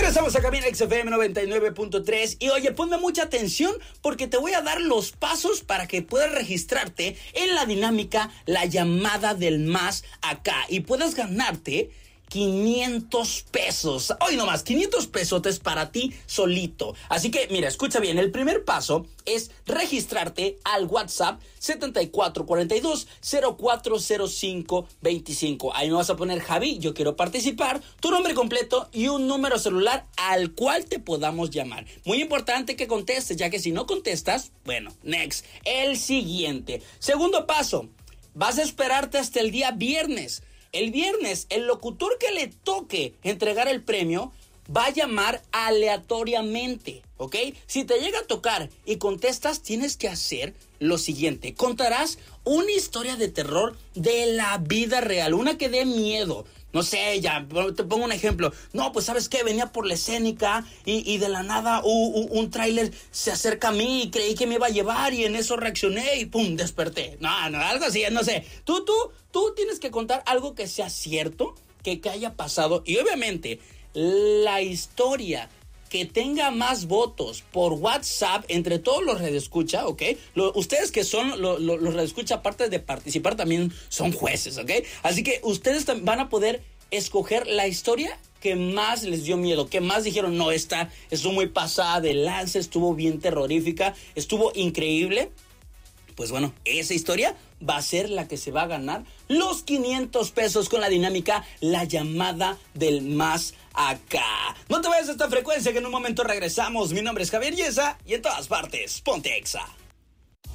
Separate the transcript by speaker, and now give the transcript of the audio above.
Speaker 1: Regresamos a Cabina XFM 99.3 y oye, ponme mucha atención porque te voy a dar los pasos para que puedas registrarte en la dinámica La Llamada del Más Acá y puedas ganarte 500 pesos. Hoy nomás, 500 pesotes para ti solito. Así que, mira, escucha bien. El primer paso es registrarte al WhatsApp 7442-040525. Ahí me vas a poner: Javi, yo quiero participar, tu nombre completo y un número celular al cual te podamos llamar. Muy importante que contestes, ya que si no contestas, bueno, next. El siguiente. Segundo paso, vas a esperarte hasta el día viernes. El viernes, el locutor que le toque entregar el premio va a llamar aleatoriamente, ¿ok? Si te llega a tocar y contestas, tienes que hacer lo siguiente. Contarás una historia de terror de la vida real, una que dé miedo. No sé, ya, te pongo un ejemplo. No, pues, ¿sabes qué? Venía por la escénica y de la nada un tráiler se acerca a mí y creí que me iba a llevar y en eso reaccioné y ¡pum! Desperté. No, algo así, no sé. Tú tienes que contar algo que sea cierto, que haya pasado. Y obviamente, la historia que tenga más votos por WhatsApp entre todos los radioescucha, ¿ok? Ustedes que son los radioescucha, aparte de participar, también son jueces, ¿ok? Así que ustedes van a poder escoger la historia que más les dio miedo, que más dijeron, no, esta estuvo muy pasada de lanza, estuvo bien terrorífica, estuvo increíble. Pues bueno, esa historia va a ser la que se va a ganar los 500 pesos con la dinámica La Llamada del Más Acá. No te vayas a esta frecuencia que en un momento regresamos. Mi nombre es Javier Yesa y en todas partes, ponte Exa.